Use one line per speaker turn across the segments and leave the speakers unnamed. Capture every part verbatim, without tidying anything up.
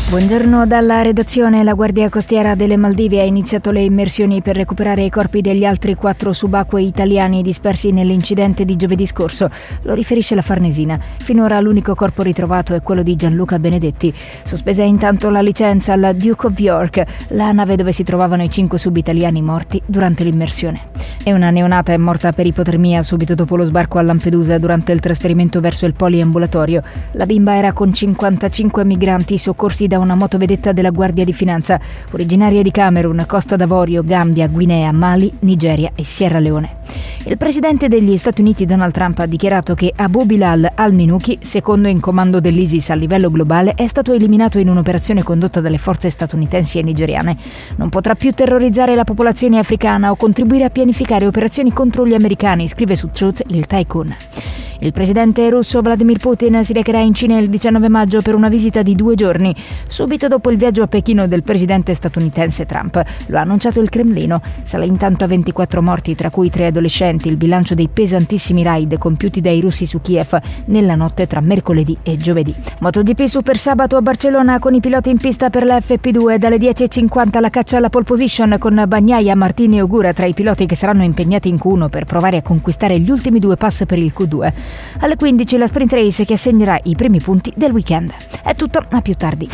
Buongiorno dalla redazione. La Guardia Costiera delle Maldive ha iniziato le immersioni per recuperare i corpi degli altri quattro subacquei italiani dispersi nell'incidente di giovedì scorso. Lo riferisce la Farnesina. Finora l'unico corpo ritrovato è quello di Gianluca Benedetti. Sospesa intanto la licenza alla Duke of York, la nave dove si trovavano i cinque sub-italiani morti durante l'immersione. E una neonata è morta per ipotermia subito dopo lo sbarco a Lampedusa durante il trasferimento verso il poliambulatorio. La bimba era con cinquantacinque migranti soccorsi da una motovedetta della Guardia di Finanza, originaria di Camerun, Costa d'Avorio, Gambia, Guinea, Mali, Nigeria e Sierra Leone. Il presidente degli Stati Uniti Donald Trump ha dichiarato che Abu Bilal al-Minuki, secondo in comando dell'ISIS a livello globale, è stato eliminato in un'operazione condotta dalle forze statunitensi e nigeriane. Non potrà più terrorizzare la popolazione africana o contribuire a pianificare operazioni contro gli americani, scrive su Truth il tycoon. Il presidente russo Vladimir Putin si recherà in Cina il diciannove maggio per una visita di due giorni, subito dopo il viaggio a Pechino del presidente statunitense Trump. Lo ha annunciato il Cremlino. Sale intanto a ventiquattro morti, tra cui tre adolescenti, il bilancio dei pesantissimi raid compiuti dai russi su Kiev nella notte tra mercoledì e giovedì. MotoGP Super sabato a Barcellona con i piloti in pista per la F P due. Dalle dieci e cinquanta la caccia alla pole position con Bagnaia, Martini e Ogura tra i piloti che saranno impegnati in Q uno per provare a conquistare gli ultimi due pass per il Q due. Alle quindici la sprint race che assegnerà i primi punti del weekend. È tutto, a più tardi.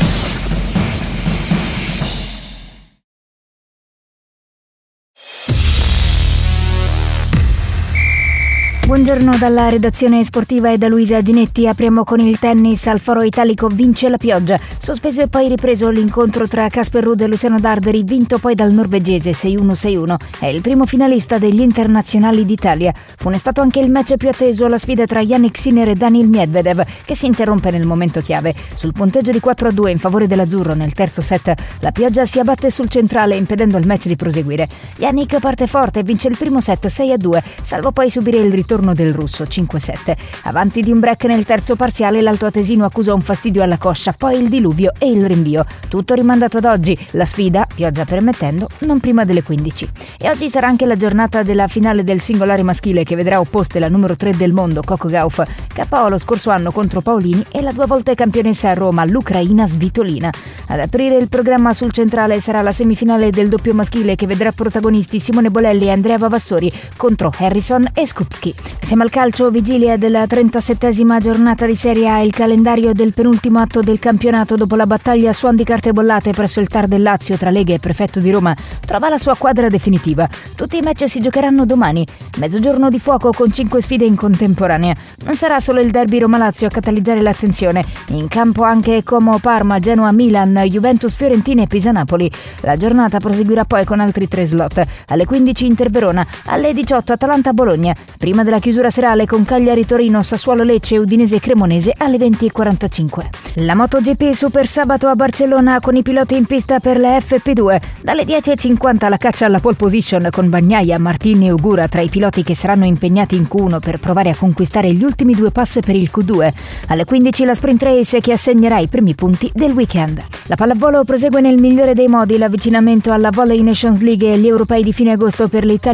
Buongiorno dalla redazione sportiva e da Luisa Ginetti. Apriamo con il tennis. Al Foro Italico vince la pioggia. Sospeso e poi ripreso l'incontro tra Casper Ruud e Luciano Darderi, vinto poi dal norvegese sei uno sei uno. È il primo finalista degli internazionali d'Italia. Funestato anche il match più atteso, la sfida tra Jannik Sinner e Daniil Medvedev, che si interrompe nel momento chiave. Sul punteggio di quattro a due in favore dell'azzurro nel terzo set, la pioggia si abbatte sul centrale impedendo al match di proseguire. Jannik parte forte e vince il primo set sei a due, salvo poi subire il ritorno del russo cinque sette. Avanti di un break nel terzo parziale, l'altoatesino accusa un fastidio alla coscia, poi il diluvio e il rinvio. Tutto rimandato ad oggi. La sfida, pioggia permettendo, non prima delle quindici. E oggi sarà anche la giornata della finale del singolare maschile, che vedrà opposte la numero tre del mondo, Coco Gauff, K O lo scorso anno contro Paolini, e la due volte campionessa a Roma, l'ucraina Svitolina. Ad aprire il programma sul centrale sarà la semifinale del doppio maschile, che vedrà protagonisti Simone Bolelli e Andrea Vavassori contro Harrison e Skupski. Siamo al calcio, vigilia della trentasettesima giornata di Serie A. Il calendario del penultimo atto del campionato, dopo la battaglia su Andi Carte Bollate presso il Tar del Lazio tra Lega e Prefetto di Roma, trova la sua quadra definitiva. Tutti i match si giocheranno domani. Mezzogiorno di fuoco con cinque sfide in contemporanea. Non sarà solo il derby Roma-Lazio a catalizzare l'attenzione. In campo anche Como-Parma, Genoa-Milan, Juventus-Fiorentina e Pisa-Napoli. La giornata proseguirà poi con altri tre slot. Alle quindici Inter-Verona, alle diciotto Atalanta-Bologna. Prima della chiusura serale con Cagliari-Torino, Sassuolo-Lecce, Udinese-Cremonese alle venti e quarantacinque. La MotoGP Super sabato a Barcellona con i piloti in pista per la F P due. Dalle dieci e cinquanta la caccia alla pole position con Bagnaia, Martini e Ogura tra i piloti che saranno impegnati in Q uno per provare a conquistare gli ultimi due pass per il Q due. Alle quindici la sprint race che assegnerà i primi punti del weekend. La pallavolo prosegue nel migliore dei modi l'avvicinamento alla Volley Nations League e agli europei di fine agosto per l'Italia